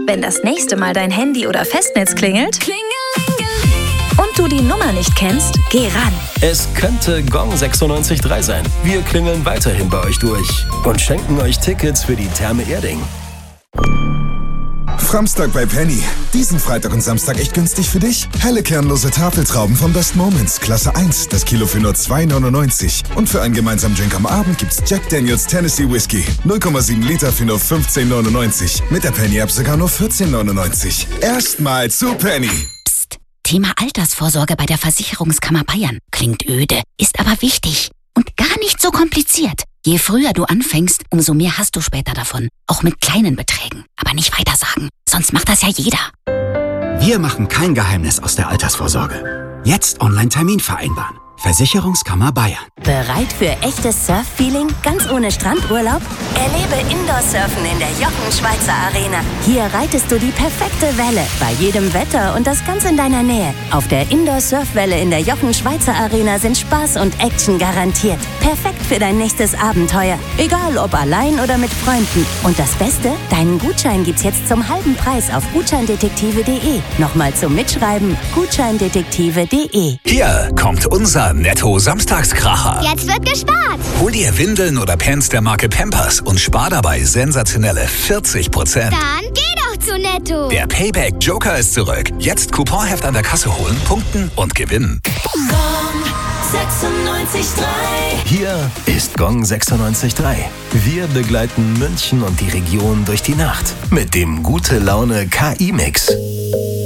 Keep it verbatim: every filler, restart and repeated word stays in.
Wenn das nächste Mal dein Handy oder Festnetz klingelt und du die Nummer nicht kennst, geh ran. Es könnte Gong sechsundneunzig Komma drei sein. Wir klingeln weiterhin bei euch durch und schenken euch Tickets für die Therme Erding. Framstag bei Penny. Diesen Freitag und Samstag echt günstig für dich. Helle kernlose Tafeltrauben von Best Moments, Klasse eins, das Kilo für nur zwei neunundneunzig. Und für einen gemeinsamen Drink am Abend gibt's Jack Daniels Tennessee Whiskey. null Komma sieben Liter für nur fünfzehn neunundneunzig. Mit der Penny-App sogar nur vierzehn neunundneunzig. Erstmal zu Penny. Psst. Thema Altersvorsorge bei der Versicherungskammer Bayern. Klingt öde, ist aber wichtig. Und gar nicht so kompliziert. Je früher du anfängst, umso mehr hast du später davon. Auch mit kleinen Beträgen. Aber nicht weitersagen, sonst macht das ja jeder. Wir machen kein Geheimnis aus der Altersvorsorge. Jetzt Online-Termin vereinbaren. Versicherungskammer Bayern. Bereit für echtes Surf-Feeling? Ganz ohne Strandurlaub? Erlebe Indoor-Surfen in der Jochen Schweizer Arena. Hier reitest du die perfekte Welle, bei jedem Wetter und das ganz in deiner Nähe. Auf der Indoor-Surfwelle in der Jochen Schweizer Arena sind Spaß und Action garantiert. Perfekt für dein nächstes Abenteuer. Egal ob allein oder mit Freunden. Und das Beste? Deinen Gutschein gibt's jetzt zum halben Preis auf gutscheindetektive punkt de. Nochmal zum Mitschreiben: gutscheindetektive punkt de. Hier kommt unser Netto-Samstagskracher. Jetzt wird gespart. Hol dir Windeln oder Pants der Marke Pampers und spar dabei sensationelle vierzig Prozent. Dann geh doch zu Netto. Der Payback Joker ist zurück. Jetzt Couponheft an der Kasse holen, punkten und gewinnen. Gong sechsundneunzig Komma drei. Hier ist Gong sechsundneunzig Komma drei. Wir begleiten München und die Region durch die Nacht mit dem Gute Laune K I-Mix.